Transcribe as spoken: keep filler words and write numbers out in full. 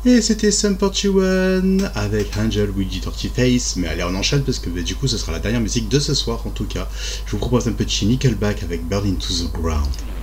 Et c'était Sum forty-one avec Angel with Dirty Face. Mais allez, on enchaîne parce que bah, du coup, ce sera la dernière musique de ce soir en tout cas. Je vous propose un petit Nickelback avec Burn Into the Ground.